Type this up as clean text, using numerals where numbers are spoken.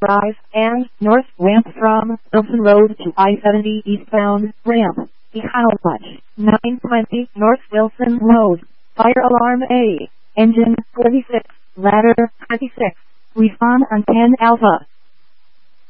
rise and north ramp from Wilson Road to I-70 eastbound ramp. How much? 920 North Wilson Road. Fire alarm A. Engine 46. Ladder 26. Respond on 10 Alpha.